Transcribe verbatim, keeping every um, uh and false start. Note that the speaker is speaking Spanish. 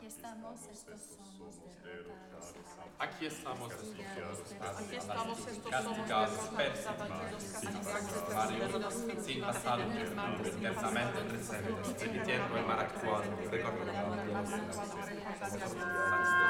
Aquí estamos, estos somos derrotados, Aquí estamos, estos somos Aquí estamos, estos somos castigados, derrotados, abatidos, castigados, perseguidos, sin pasado, intensamente recibidos, repitiendo el mar actual, recordando a Dios.